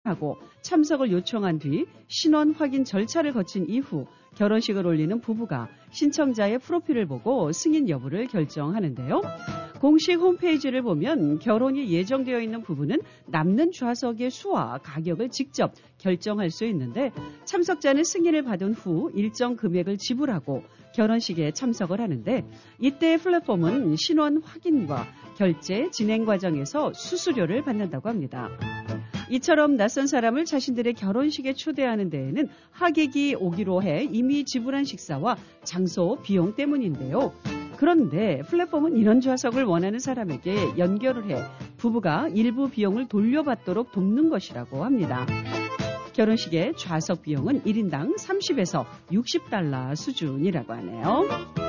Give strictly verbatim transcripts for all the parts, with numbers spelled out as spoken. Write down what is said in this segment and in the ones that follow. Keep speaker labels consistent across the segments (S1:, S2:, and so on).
S1: 확인하고 참석을 요청한 뒤 신원 확인 절차를 거친 이후 결혼식을 올리는 부부가 신청자의 프로필을 보고 승인 여부를 결정하는데요. 공식 홈페이지를 보면 결혼이 예정되어 있는 부부는 남는 좌석의 수와 가격을 직접 결정할 수 있는데 참석자는 승인을 받은 후 일정 금액을 지불하고 결혼식에 참석을 하는데 이때 플랫폼은 신원 확인과 결제 진행 과정에서 수수료를 받는다고 합니다. 이처럼 낯선 사람을 자신들의 결혼식에 초대하는 데에는 하객이 오기로 해 이미 지불한 식사와 장소 비용 때문인데요. 그런데 플랫폼은 이런 좌석을 원하는 사람에게 연결을 해 부부가 일부 비용을 돌려받도록 돕는 것이라고 합니다. 결혼식의 좌석 비용은 일 인당 삼십에서 육십 달러 수준이라고 하네요.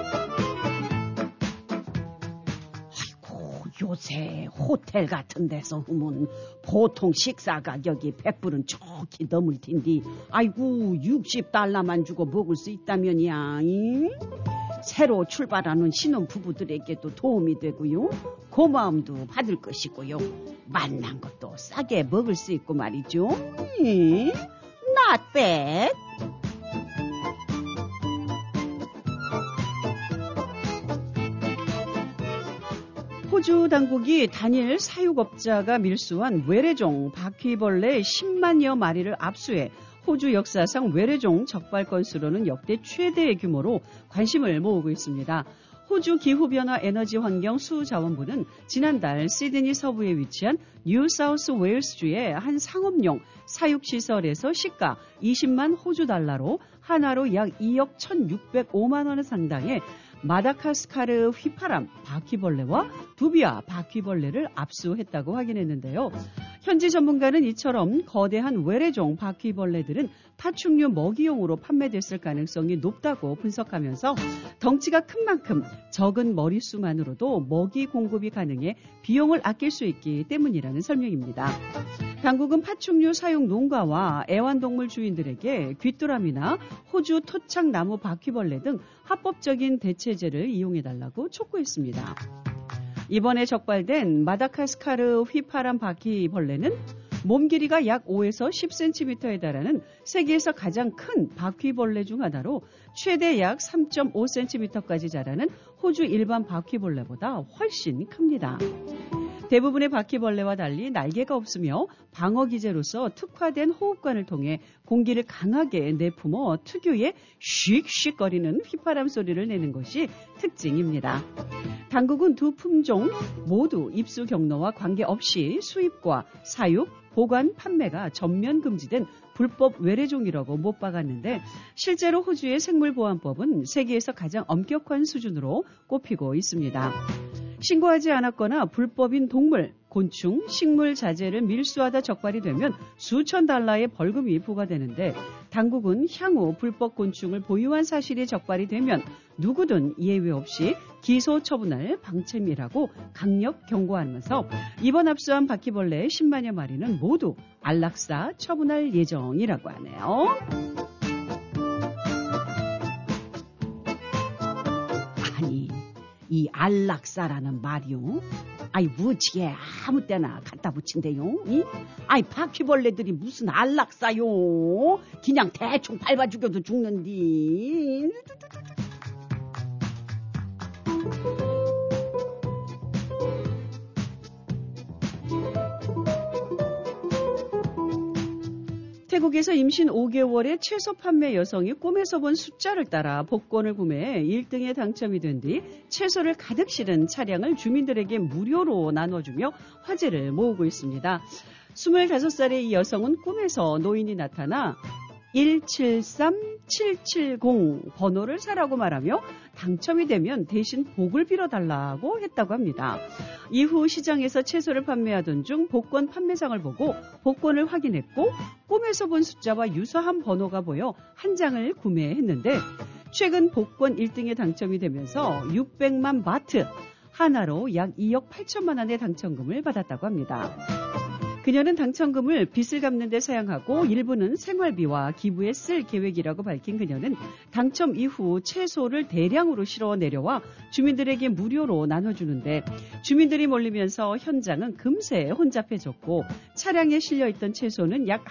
S2: 아이고, 요새 호텔 같은 데서 하면 보통 식사 가격이 백 불은 좋게 넘을 텐데 아이고 육십 달러만 주고 먹을 수 있다면이야. 잉? 새로 출발하는 신혼부부들에게도 도움이 되고요. 고마움도 받을 것이고요. 만난 것도 싸게 먹을 수 있고 말이죠. 음, not bad.
S1: 호주 당국이 단일 사육업자가 밀수한 외래종 바퀴벌레 십만여 마리를 압수해 호주 역사상 외래종 적발 건수로는 역대 최대의 규모로 관심을 모으고 있습니다. 호주 기후변화 에너지 환경 수자원부는 지난달 시드니 서부에 위치한 뉴사우스 웨일스주의 한 상업용 사육시설에서 시가 이십만 호주 달러로 하나로 약 이억 천육백오만 원 상당의 마다카스카르 휘파람 바퀴벌레와 두비아 바퀴벌레를 압수했다고 확인했는데요. 현지 전문가는 이처럼 거대한 외래종 바퀴벌레들은 파충류 먹이용으로 판매됐을 가능성이 높다고 분석하면서 덩치가 큰 만큼 적은 머릿수만으로도 먹이 공급이 가능해 비용을 아낄 수 있기 때문이라는 설명입니다. 당국은 파충류 사육 농가와 애완동물 주인들에게 귀뚜라미나 호주 토착나무 바퀴벌레 등 합법적인 대체제를 이용해달라고 촉구했습니다. 이번에 적발된 마다카스카르 휘파람 바퀴벌레는 몸 길이가 약 오에서 십 센티미터에 달하는 세계에서 가장 큰 바퀴벌레 중 하나로 최대 약 삼 점 오 센티미터까지 자라는 호주 일반 바퀴벌레보다 훨씬 큽니다. 대부분의 바퀴벌레와 달리 날개가 없으며 방어기제로서 특화된 호흡관을 통해 공기를 강하게 내뿜어 특유의 슉슉거리는 휘파람 소리를 내는 것이 특징입니다. 당국은 두 품종 모두 입수 경로와 관계없이 수입과 사육, 보관, 판매가 전면 금지된 불법 외래종이라고 못 박았는데 실제로 호주의 생물보안법은 세계에서 가장 엄격한 수준으로 꼽히고 있습니다. 신고하지 않았거나 불법인 동물, 곤충, 식물 자재를 밀수하다 적발이 되면 수천 달러의 벌금이 부과되는데 당국은 향후 불법 곤충을 보유한 사실이 적발이 되면 누구든 예외 없이 기소 처분할 방침이라고 강력 경고하면서 이번 압수한 바퀴벌레 십만여 마리는 모두 안락사 처분할 예정이라고 하네요.
S2: 아니 이 안락사라는 말이요. 아이 무지개 아무 때나 갖다 붙인대요. 이? 아이 바퀴벌레들이 무슨 안락사요. 그냥 대충 밟아 죽여도 죽는디.
S1: 태국에서 임신 오 개월의 채소 판매 여성이 꿈에서 본 숫자를 따라 복권을 구매해 일 등에 당첨이 된 뒤 채소를 가득 실은 차량을 주민들에게 무료로 나눠주며 화제를 모으고 있습니다. 스물다섯 살의 이 여성은 꿈에서 노인이 나타나 일칠삼칠칠공 번호를 사라고 말하며 당첨이 되면 대신 복을 빌어달라고 했다고 합니다. 이후 시장에서 채소를 판매하던 중 복권 판매상을 보고 복권을 확인했고 꿈에서 본 숫자와 유사한 번호가 보여 한 장을 구매했는데 최근 복권 일 등에 당첨이 되면서 육백만 바트, 하나로 약 이억 팔천만 원의 당첨금을 받았다고 합니다. 그녀는 당첨금을 빚을 갚는 데 사용하고 일부는 생활비와 기부에 쓸 계획이라고 밝힌 그녀는 당첨 이후 채소를 대량으로 실어 내려와 주민들에게 무료로 나눠주는데 주민들이 몰리면서 현장은 금세 혼잡해졌고 차량에 실려있던 채소는 약